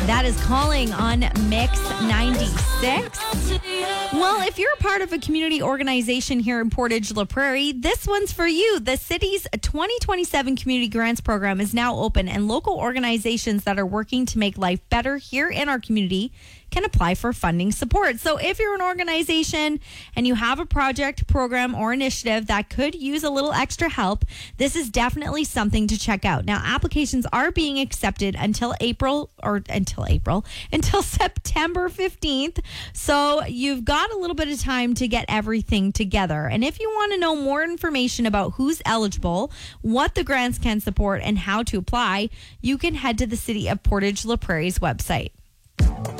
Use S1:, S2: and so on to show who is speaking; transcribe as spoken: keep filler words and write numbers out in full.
S1: That is Calling on Mix ninety-six. Well, if you're a part of a community organization here in Portage La Prairie, this one's for you. The city's twenty twenty-seven Community Grants Program is now open, and local organizations that are working to make life better here in our community can apply for funding support. So if you're an organization and you have a project, program, or initiative that could use a little extra help, this is definitely something to check out. Now, applications are being accepted until April, or until April, until September fifteenth. So you've got a little bit of time to get everything together. And if you want to know more information about who's eligible, what the grants can support, and how to apply, you can head to the City of Portage La Prairie's website.